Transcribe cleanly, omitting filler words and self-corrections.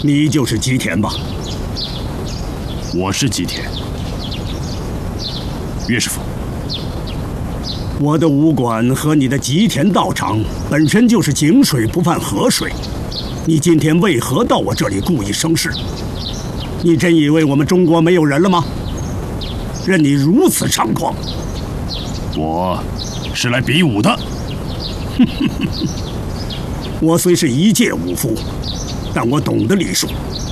你就是吉田吧？ 我是吉田。岳师傅， 我的武馆和你的吉田道场本身就是井水不犯河水，你今天为何到我这里故意生事？你真以为我们中国没有人了吗？任你如此猖狂！ 我是来比武的。 我虽是一介武夫，但我懂得礼数。